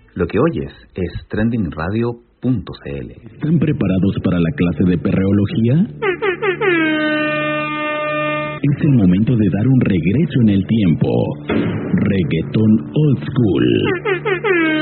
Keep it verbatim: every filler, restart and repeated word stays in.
Lo que oyes es trending radio punto c l. ¿Están preparados para la clase de perreología? Es el momento de dar un regreso en el tiempo. Reggaetón Old School.